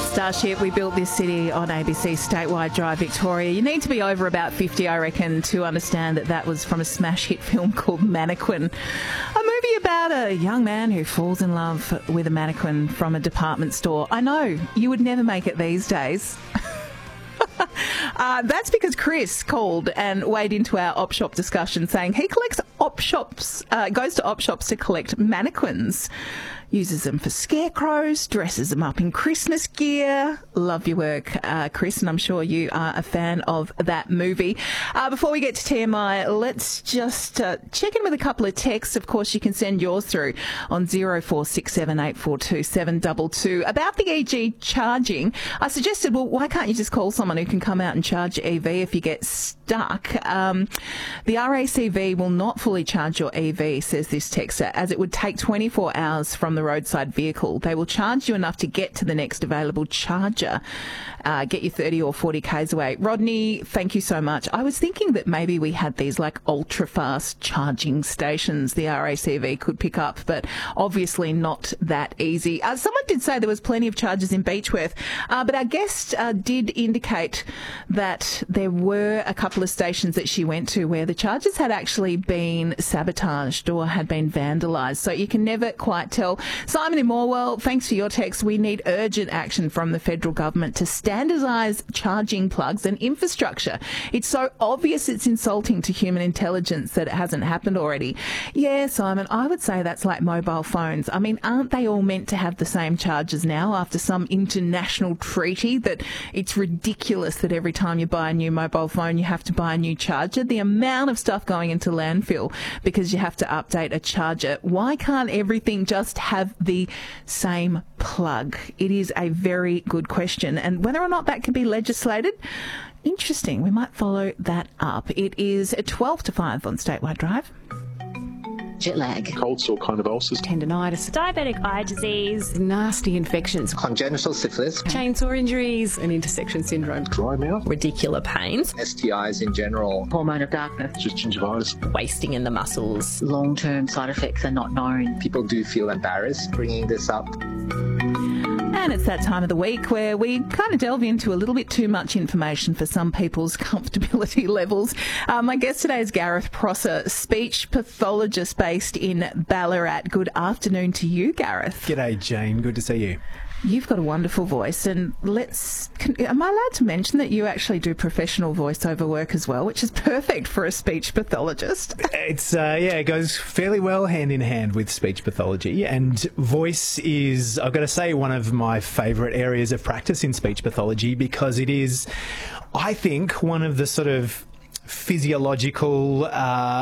Starship, we built this city on ABC Statewide Drive, Victoria. You need to be over about 50, I reckon, to understand that that was from a smash hit film called Mannequin. A movie about a young man who falls in love with a mannequin from a department store. I know, you would never make it these days. That's because Chris called and weighed into our op shop discussion saying he collects op shops, goes to op shops to collect mannequins. Uses them for scarecrows, dresses them up in Christmas gear. Love your work, Chris, and I'm sure you are a fan of that movie. Before we get to TMI, let's just check in with a couple of texts. Of course, you can send yours through on 0467842722. About the EV charging, I suggested, well, why can't you just call someone who can come out and charge your EV if you get stuck? The RACV will not fully charge your EV, says this texter, as it would take 24 hours from the roadside vehicle. They will charge you enough to get to the next available charger, get you 30 or 40 k's away. Rodney, thank you so much. I was thinking that maybe we had these like ultra fast charging stations the RACV could pick up, but obviously not that easy. Someone did say there was plenty of chargers in Beechworth, but our guest did indicate that there were a couple of stations that she went to where the chargers had actually been sabotaged or had been vandalised, so you can never quite tell. Simon in Morwell, thanks for your text. We need urgent action from the federal government to standardise charging plugs and infrastructure. It's so obvious it's insulting to human intelligence that it hasn't happened already. Yeah, Simon, I would say that's like mobile phones. I mean, aren't they all meant to have the same chargers now after some international treaty that it's ridiculous that every time you buy a new mobile phone you have to buy a new charger? The amount of stuff going into landfill because you have to update a charger. Why can't everything just have the same plug? It is a very good question, and whether or not that can be legislated, interesting. We might follow that up. It is 12 to 5 on Statewide Drive. Jet lag, cold sore kind of ulcers, tendinitis, diabetic eye disease, nasty infections, congenital syphilis, chainsaw injuries, and intersection syndrome, dry mouth, radicular pains, STIs in general, hormone of darkness, just gingivitis, wasting in the muscles. Long-term side effects are not known. People do feel embarrassed bringing this up. And it's that time of the week where we kind of delve into a little bit too much information for some people's comfortability levels. My guest today is Gareth Prosser, speech pathologist based in Ballarat. Good afternoon to you, Gareth. G'day, Jane. Good to see you. You've got a wonderful voice, and am I allowed to mention that you actually do professional voiceover work as well, which is perfect for a speech pathologist? It's, it goes fairly well hand in hand with speech pathology, and voice is, I've got to say, one of my favourite areas of practice in speech pathology because it is, I think, one of the sort of physiological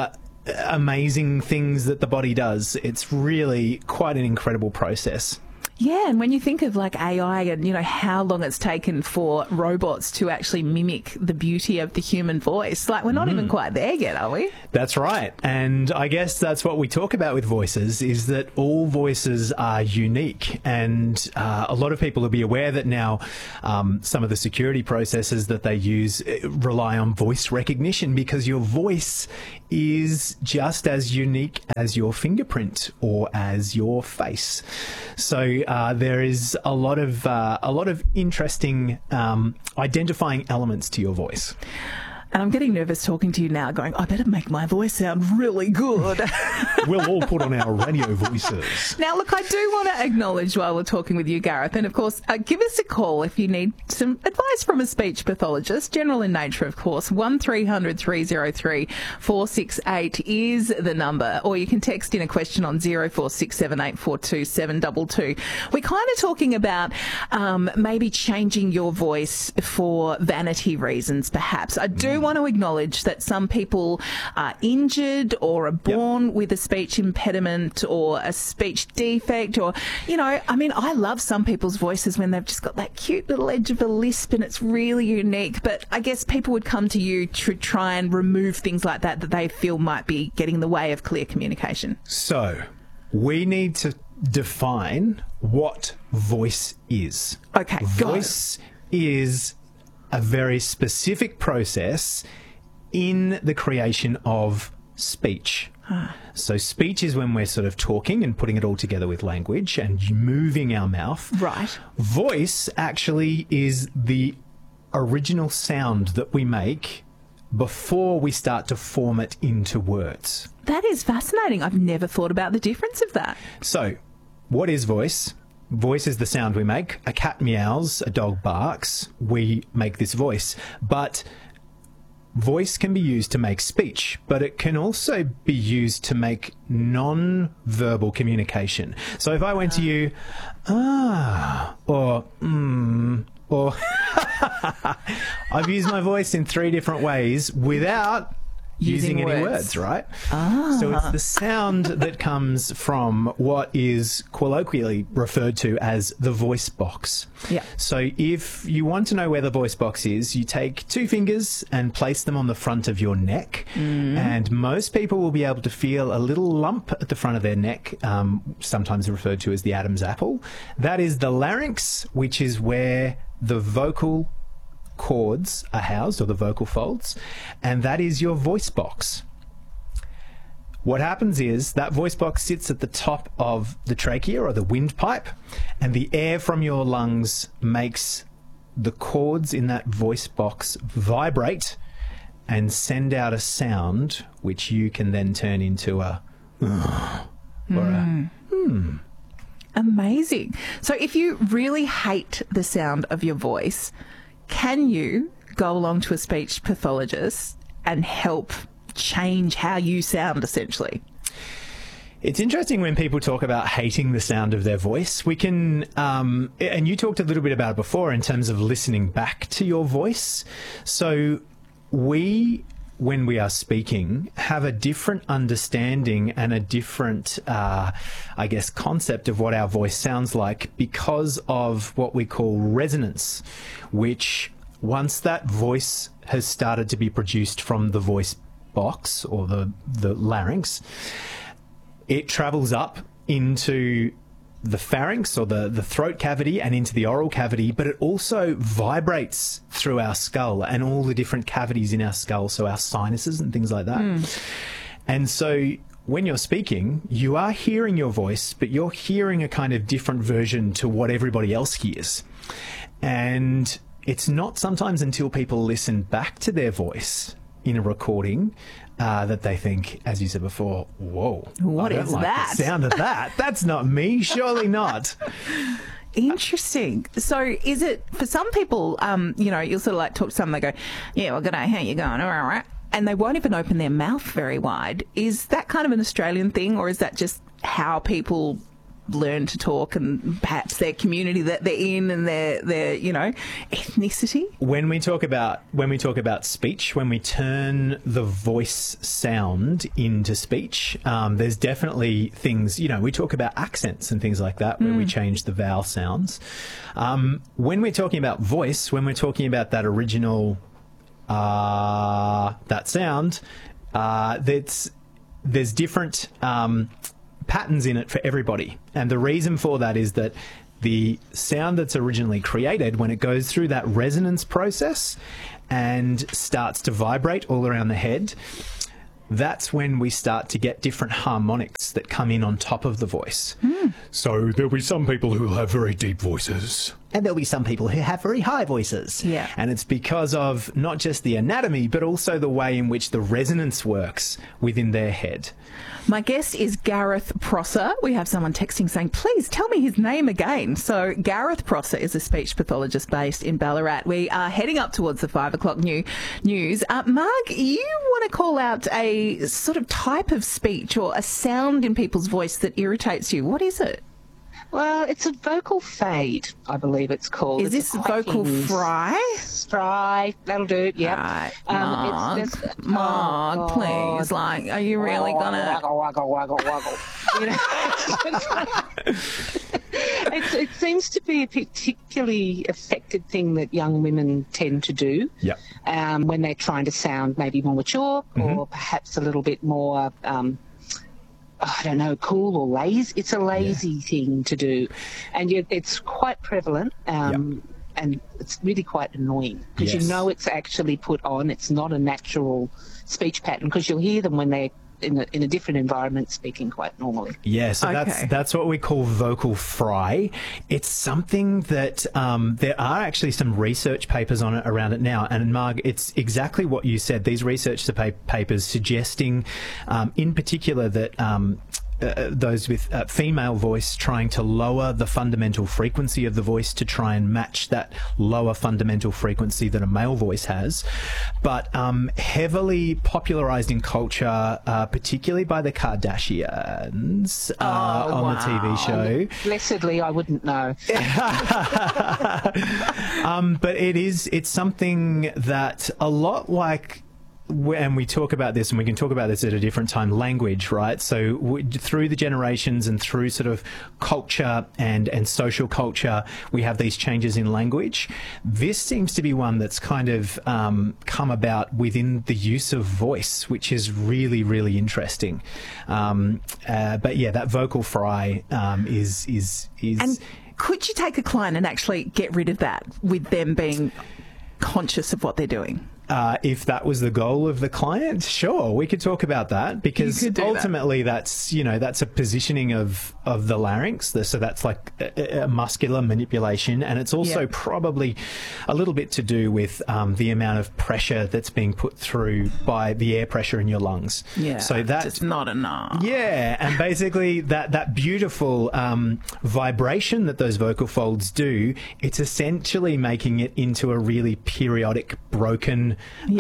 amazing things that the body does. It's really quite an incredible process. Yeah, and when you think of like AI and, you know, how long it's taken for robots to actually mimic the beauty of the human voice, like we're not even quite there yet, are we? That's right. And I guess that's what we talk about with voices, is that all voices are unique. And a lot of people will be aware that now some of the security processes that they use rely on voice recognition because your voice is just as unique as your fingerprint or as your face. So there is a lot of interesting identifying elements to your voice. And I'm getting nervous talking to you now, going, I better make my voice sound really good. We'll all put on our radio voices. Now, look, I do want to acknowledge while we're talking with you, Gareth, and of course, give us a call if you need some advice from a speech pathologist, general in nature, of course. 1300 303 468 is the number, or you can text in a question on 0467842722. We're kind of talking about maybe changing your voice for vanity reasons, perhaps. I do want to acknowledge that some people are injured or are born with a speech impediment or a speech defect, or, you know, I mean, I love some people's voices when they've just got that cute little edge of a lisp and it's really unique, but I guess people would come to you to try and remove things like that they feel might be getting in the way of clear communication. So we need to define what voice is. Okay, voice is a very specific process in the creation of speech. So speech is when we're sort of talking and putting it all together with language and moving our mouth. Right. Voice actually is the original sound that we make before we start to form it into words. That is fascinating. I've never thought about the difference of that. So, what is voice? Voice is the sound we make. A cat meows, a dog barks, we make this voice. But voice can be used to make speech, but it can also be used to make non-verbal communication. So if I went to you, or or I've used my voice in 3 different ways without using any words, right? So it's the sound that comes from what is colloquially referred to as the voice box. Yeah. So if you want to know where the voice box is, you take 2 fingers and place them on the front of your neck. And most people will be able to feel a little lump at the front of their neck, sometimes referred to as the Adam's apple. That is the larynx, which is where the vocal cords are housed, or the vocal folds, and that is your voice box. What happens is that voice box sits at the top of the trachea, or the windpipe, and the air from your lungs makes the cords in that voice box vibrate and send out a sound which you can then turn into a or a Amazing. So if you really hate the sound of your voice, can you go along to a speech pathologist and help change how you sound, essentially? It's interesting when people talk about hating the sound of their voice. We can, and you talked a little bit about it before in terms of listening back to your voice. So when we are speaking, have a different understanding and a different, I guess, concept of what our voice sounds like because of what we call resonance, which once that voice has started to be produced from the voice box or the larynx, it travels up into the pharynx or the throat cavity and into the oral cavity, but it also vibrates through our skull and all the different cavities in our skull, so our sinuses and things like that. And so when you're speaking, you are hearing your voice, but you're hearing a kind of different version to what everybody else hears. And it's not sometimes until people listen back to their voice in a recording that they think, as you said before, whoa, What I don't is like that? the sound of that. That's not me. Surely not. Interesting. So is it, for some people, you'll sort of like talk to someone, they go, yeah, well, good day, how you going? All right. And they won't even open their mouth very wide. Is that kind of an Australian thing, or is that just how people learn to talk and perhaps their community that they're in and their ethnicity? When we talk about speech, when we turn the voice sound into speech, there's definitely things, we talk about accents and things like that where we change the vowel sounds. When we're talking about voice, when we're talking about that original that sound, there's different patterns in it for everybody. And the reason for that is that the sound that's originally created, when it goes through that resonance process and starts to vibrate all around the head, that's when we start to get different harmonics that come in on top of the voice. So there'll be some people who will have very deep voices, and there'll be some people who have very high voices. Yeah. And it's because of not just the anatomy, but also the way in which the resonance works within their head. My guest is Gareth Prosser. We have someone texting saying, please tell me his name again. So Gareth Prosser is a speech pathologist based in Ballarat. We are heading up towards the 5 o'clock news. Marg, you want to call out a sort of type of speech or a sound in people's voice that irritates you. What is it? Well, it's a vocal fade, I believe it's called. Is It's this a vocal quacking fry? Fry, that'll do, yeah. Right. It's Marg, oh, please. Like, are you really going to... Waggle. It seems to be a particularly affected thing that young women tend to do when they're trying to sound maybe more mature or perhaps a little bit more... I don't know, cool or lazy. It's a lazy thing to do. And yet it's quite prevalent and it's really quite annoying because you know it's actually put on. It's not a natural speech pattern because you'll hear them when they're in a different environment speaking quite normally. Yeah, so that's what we call vocal fry. It's something that there are actually some research papers on it around it now. And Marg, it's exactly what you said. These research papers suggesting, in particular, that those with female voice trying to lower the fundamental frequency of the voice to try and match that lower fundamental frequency that a male voice has, but heavily popularized in culture, particularly by the Kardashians on the TV show. Blessedly, I wouldn't know. But it's something that a lot like, and we talk about this, and we can talk about this at a different time, language, right? So through the generations and through sort of culture and social culture, we have these changes in language. This seems to be one that's kind of come about within the use of voice, which is really, really interesting. But yeah, that vocal fry is. And could you take a client and actually get rid of that with them being conscious of what they're doing? If that was the goal of the client, sure, we could talk about that, because ultimately that's a positioning of the larynx. So that's like a muscular manipulation, and it's also probably a little bit to do with the amount of pressure that's being put through by the air pressure in your lungs. Yeah, so that's just not enough. Yeah, and basically that beautiful vibration that those vocal folds do, it's essentially making it into a really periodic, broken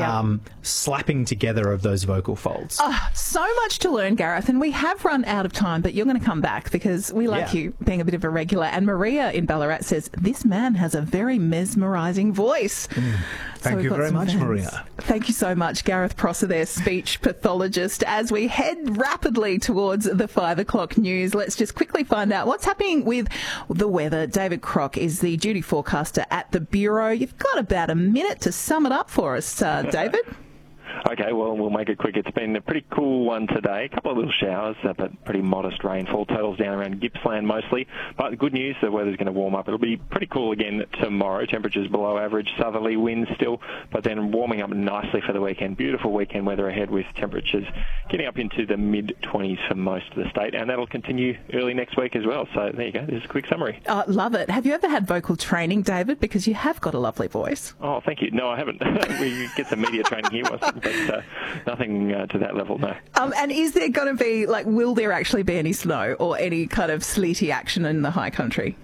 slapping together of those vocal folds. So much to learn, Gareth, and we have run out of time, but you're going to come back because we like you being a bit of a regular. And Maria in Ballarat says, this man has a very mesmerising voice. Thank you very much, Maria. Thank you so much, Gareth Prosser there, speech pathologist. As we head rapidly towards the 5 o'clock news, let's just quickly find out what's happening with the weather. David Crock is the duty forecaster at the Bureau. You've got about a minute to sum it up for us, David. Okay, well, we'll make it quick. It's been a pretty cool one today. A couple of little showers, but pretty modest rainfall. Totals down around Gippsland mostly. But the good news, the weather's going to warm up. It'll be pretty cool again tomorrow. Temperatures below average, southerly winds still, but then warming up nicely for the weekend. Beautiful weekend weather ahead with temperatures getting up into the mid-20s for most of the state, and that'll continue early next week as well. So there you go. There's a quick summary. Love it. Have you ever had vocal training, David? Because you have got a lovely voice. Oh, thank you. No, I haven't. We get some media training here, but nothing to that level, no. And is there going to be, will there actually be any snow or any kind of sleety action in the high country?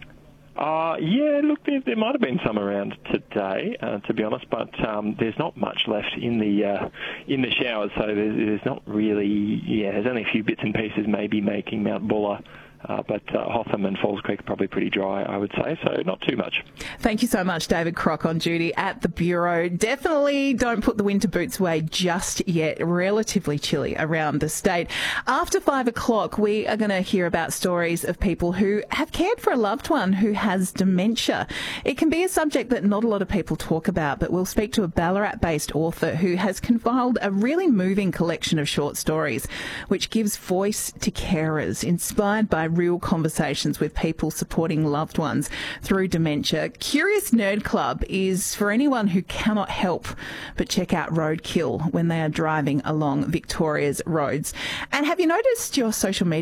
Yeah, look, there might have been some around today, to be honest, but there's not much left in the showers, so there's not really, there's only a few bits and pieces maybe making Mount Buller. But Hotham and Falls Creek are probably pretty dry, I would say, so not too much. Thank you so much, David Crock, on duty at the Bureau. Definitely don't put the winter boots away just yet. Relatively chilly around the state. After 5 o'clock, we are going to hear about stories of people who have cared for a loved one who has dementia. It can be a subject that not a lot of people talk about, but we'll speak to a Ballarat-based author who has compiled a really moving collection of short stories, which gives voice to carers, inspired by real conversations with people supporting loved ones through dementia. Curious Nerd Club is for anyone who cannot help but check out roadkill when they are driving along Victoria's roads. And have you noticed your social media